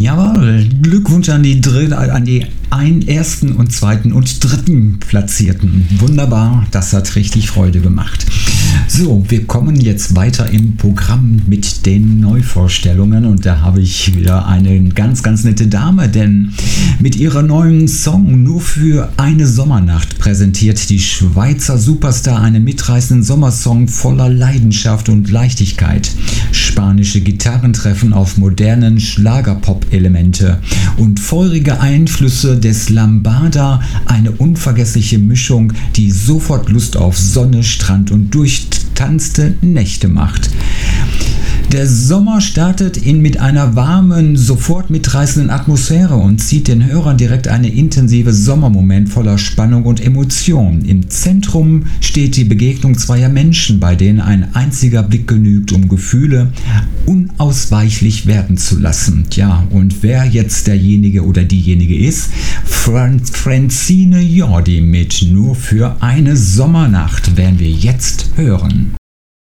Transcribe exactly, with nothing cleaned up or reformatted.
Jawohl, Glückwunsch an die, Dr- an die ein, ersten und zweiten und dritten Platzierten. Wunderbar, das hat richtig Freude gemacht. So, wir kommen jetzt weiter im Programm mit den Neuvorstellungen und da habe ich wieder eine ganz, ganz nette Dame, denn mit ihrer neuen Song Nur für eine Sommernacht präsentiert die Schweizer Superstar einen mitreißenden Sommersong voller Leidenschaft und Leichtigkeit. Spanische Gitarren treffen auf modernen Schlagerpop-Elemente und feurige Einflüsse des Lambada, eine unvergessliche Mischung, die sofort Lust auf Sonne, Strand und durchtanzte Nächte macht. Der Sommer startet in mit einer warmen, sofort mitreißenden Atmosphäre und zieht den Hörern direkt einen intensiven Sommermoment voller Spannung und Emotion. Im Zentrum steht die Begegnung zweier Menschen, bei denen ein einziger Blick genügt, um Gefühle unausweichlich werden zu lassen. Ja, und wer jetzt derjenige oder diejenige ist? Fran- Francine Jordi mit Nur für eine Sommernacht werden wir jetzt hören.